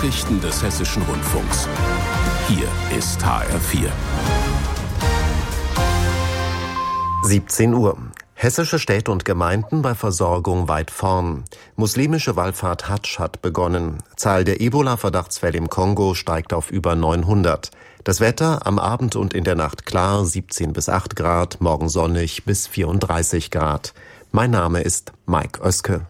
Nachrichten des Hessischen Rundfunks. Hier ist HR4. 17 Uhr. Hessische Städte und Gemeinden bei Versorgung weit vorn. Muslimische Wallfahrt Hadsch hat begonnen. Zahl der Ebola-Verdachtsfälle im Kongo steigt auf über 900. Das Wetter am Abend und in der Nacht klar, 17 bis 8 Grad, morgen sonnig bis 34 Grad. Mein Name ist Mike Oeske.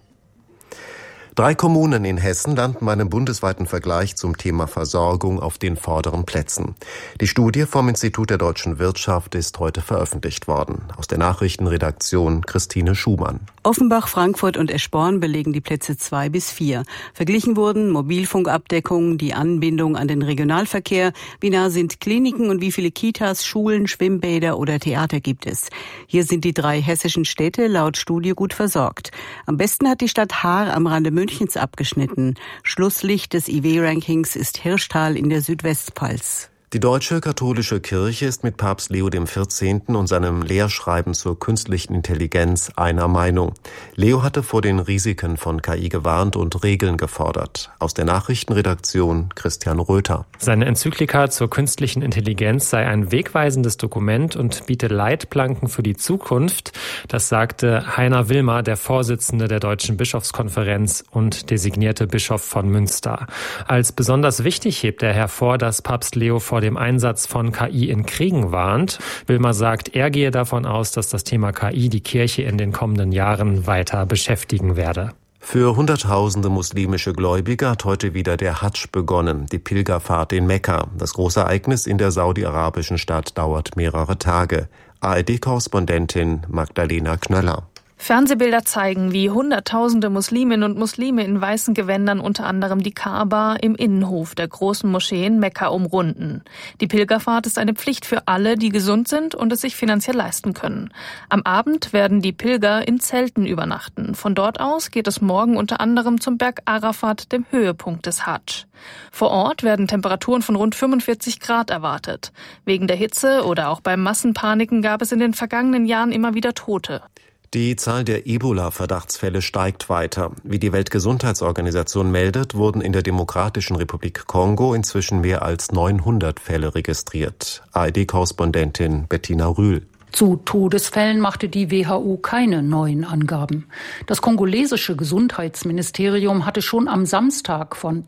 3 Kommunen in Hessen landen bei einem bundesweiten Vergleich zum Thema Versorgung auf den vorderen Plätzen. Die Studie vom Institut der deutschen Wirtschaft ist heute veröffentlicht worden. Aus der Nachrichtenredaktion Christine Schumann. Offenbach, Frankfurt und Eschborn belegen die Plätze 2 bis 4. Verglichen wurden Mobilfunkabdeckung, die Anbindung an den Regionalverkehr, wie nah sind Kliniken und wie viele Kitas, Schulen, Schwimmbäder oder Theater gibt es. Hier sind die 3 hessischen Städte laut Studie gut versorgt. Am besten hat die Stadt Haar am Rande Münchens abgeschnitten. Schlusslicht des IW-Rankings ist Hirschtal in der Südwestpfalz. Die Deutsche Katholische Kirche ist mit Papst Leo XIV. Und seinem Lehrschreiben zur künstlichen Intelligenz einer Meinung. Leo hatte vor den Risiken von KI gewarnt und Regeln gefordert. Aus der Nachrichtenredaktion Christian Röther. Seine Enzyklika zur künstlichen Intelligenz sei ein wegweisendes Dokument und biete Leitplanken für die Zukunft. Das sagte Heiner Wilmer, der Vorsitzende der Deutschen Bischofskonferenz und designierte Bischof von Münster. Als besonders wichtig hebt er hervor, dass Papst Leo vor dem Einsatz von KI in Kriegen warnt. Wilmer sagt, er gehe davon aus, dass das Thema KI die Kirche in den kommenden Jahren weiter beschäftigen werde. Für Hunderttausende muslimische Gläubige hat heute wieder der Hadsch begonnen, die Pilgerfahrt in Mekka. Das große Ereignis in der saudi-arabischen Stadt dauert mehrere Tage. ARD-Korrespondentin Magdalena Knöller. Fernsehbilder zeigen, wie Hunderttausende Musliminnen und Muslime in weißen Gewändern unter anderem die Kaaba im Innenhof der großen Moschee in Mekka umrunden. Die Pilgerfahrt ist eine Pflicht für alle, die gesund sind und es sich finanziell leisten können. Am Abend werden die Pilger in Zelten übernachten. Von dort aus geht es morgen unter anderem zum Berg Arafat, dem Höhepunkt des Hadsch. Vor Ort werden Temperaturen von rund 45 Grad erwartet. Wegen der Hitze oder auch bei Massenpaniken gab es in den vergangenen Jahren immer wieder Tote. Die Zahl der Ebola-Verdachtsfälle steigt weiter. Wie die Weltgesundheitsorganisation meldet, wurden in der Demokratischen Republik Kongo inzwischen mehr als 900 Fälle registriert. ARD-Korrespondentin Bettina Rühl. Zu Todesfällen machte die WHO keine neuen Angaben. Das kongolesische Gesundheitsministerium hatte schon am Samstag von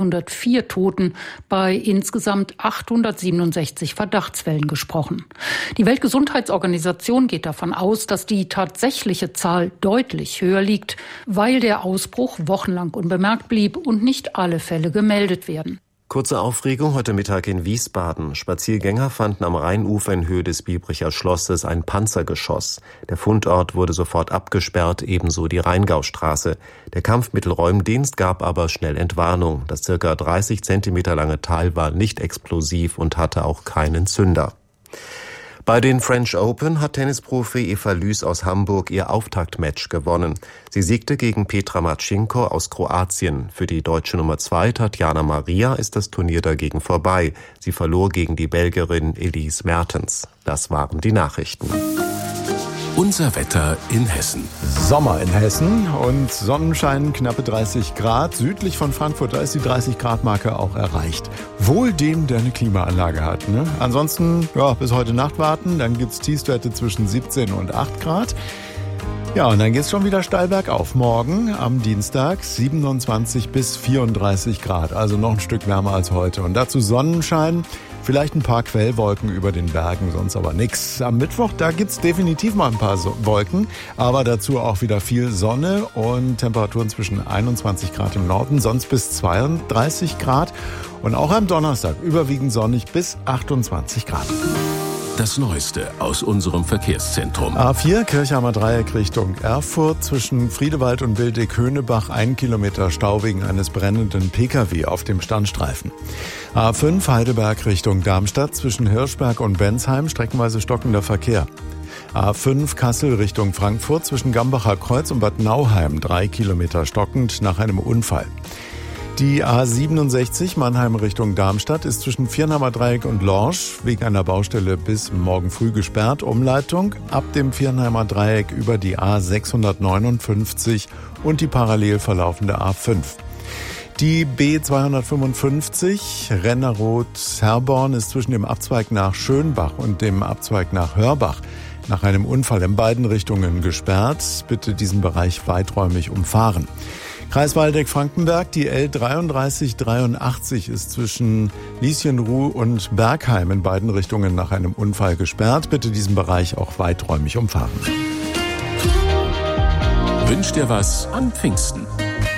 204 Toten bei insgesamt 867 Verdachtsfällen gesprochen. Die Weltgesundheitsorganisation geht davon aus, dass die tatsächliche Zahl deutlich höher liegt, weil der Ausbruch wochenlang unbemerkt blieb und nicht alle Fälle gemeldet werden. Kurze Aufregung heute Mittag in Wiesbaden. Spaziergänger fanden am Rheinufer in Höhe des Biebricher Schlosses ein Panzergeschoss. Der Fundort wurde sofort abgesperrt, ebenso die Rheingaustraße. Der Kampfmittelräumdienst gab aber schnell Entwarnung. Das ca. 30 Zentimeter lange Teil war nicht explosiv und hatte auch keinen Zünder. Bei den French Open hat Tennisprofi Eva Lüß aus Hamburg ihr Auftaktmatch gewonnen. Sie siegte gegen Petra Marcinko aus Kroatien. Für die deutsche Nummer 2 Tatjana Maria ist das Turnier dagegen vorbei. Sie verlor gegen die Belgierin Elise Mertens. Das waren die Nachrichten. Unser Wetter in Hessen. Sommer in Hessen und Sonnenschein, knappe 30 Grad. Südlich von Frankfurt, da ist die 30-Grad-Marke auch erreicht. Wohl dem, der eine Klimaanlage hat. Ne? Ansonsten bis heute Nacht warten, dann gibt's Tiefstwerte zwischen 17 und 8 Grad. Ja, und dann geht's schon wieder steil bergauf. Morgen am Dienstag 27 bis 34 Grad, also noch ein Stück wärmer als heute. Und dazu Sonnenschein. Vielleicht ein paar Quellwolken über den Bergen, sonst aber nichts. Am Mittwoch, da gibt's definitiv mal ein paar Wolken, aber dazu auch wieder viel Sonne und Temperaturen zwischen 21 Grad im Norden, sonst bis 32 Grad. Und auch am Donnerstag überwiegend sonnig bis 28 Grad. Das Neueste aus unserem Verkehrszentrum. A4 Kirchheimer Dreieck Richtung Erfurt zwischen Friedewald und Wildeck-Höhnebach 1 Kilometer Stau wegen eines brennenden Pkw auf dem Standstreifen. A5 Heidelberg Richtung Darmstadt zwischen Hirschberg und Bensheim streckenweise stockender Verkehr. A5 Kassel Richtung Frankfurt zwischen Gambacher Kreuz und Bad Nauheim 3 Kilometer stockend nach einem Unfall. Die A67 Mannheim Richtung Darmstadt ist zwischen Viernheimer Dreieck und Lorsch wegen einer Baustelle bis morgen früh gesperrt. Umleitung ab dem Viernheimer Dreieck über die A659 und die parallel verlaufende A5. Die B255 Rennerod-Herborn ist zwischen dem Abzweig nach Schönbach und dem Abzweig nach Hörbach nach einem Unfall in beiden Richtungen gesperrt. Bitte diesen Bereich weiträumig umfahren. Kreis Waldeck-Frankenberg, die L3383 ist zwischen Lieschenruh und Bergheim in beiden Richtungen nach einem Unfall gesperrt. Bitte diesen Bereich auch weiträumig umfahren. Wünsch dir was an Pfingsten.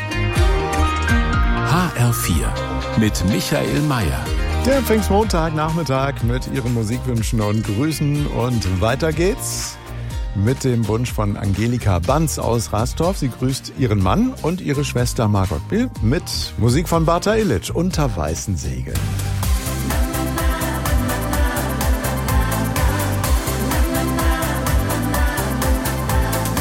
HR4 mit Michael Mayer. Der Pfingstmontag-Nachmittag mit Ihren Musikwünschen und Grüßen. Und weiter geht's mit dem Wunsch von Angelika Banz aus Rastorf. Sie grüßt ihren Mann und ihre Schwester Margot Bill mit Musik von Barta Illich, Unter weißen Segeln.